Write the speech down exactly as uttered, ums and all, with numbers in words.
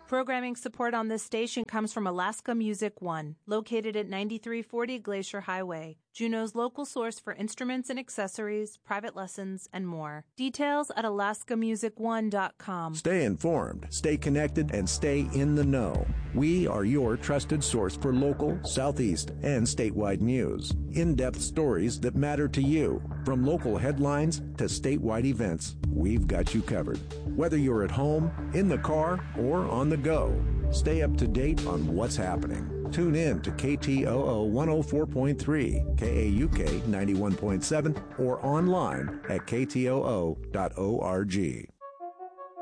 Programming support on this station comes from Alaska Music One, located at ninety-three forty Glacier Highway, Juneau's local source for instruments and accessories, private lessons, and more. Details at alaska music one dot com. Stay informed, stay connected, and stay in the know. We are your trusted source for local, Southeast, and statewide news. In-depth stories that matter to you. From local headlines to statewide events, we've got you covered. Whether you're at home, in the car, or on the go, stay up to date on what's happening. Tune in to K T O O one oh four point three, K A U K ninety-one point seven, or online at K T O O dot org.